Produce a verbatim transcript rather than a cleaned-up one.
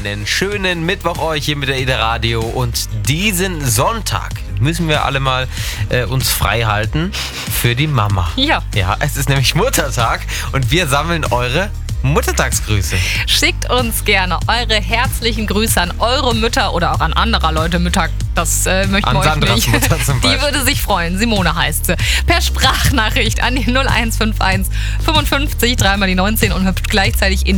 einen schönen Mittwoch euch hier mit der Eder Radio. Und diesen Sonntag müssen wir alle mal äh, uns frei halten für die Mama. Ja. Ja, es ist nämlich Muttertag und wir sammeln eure Muttertagsgrüße. Schickt uns gerne eure herzlichen Grüße an eure Mütter oder auch an anderer Leute Mütter. Das äh, möchten An wir euch Sandras nicht. Mutter zum Beispiel. Die würde sich freuen. Simone heißt sie. Per Sprachnachricht an die null eins fünf eins fünfundfünfzig dreimal die neunzehn und hüpft gleichzeitig in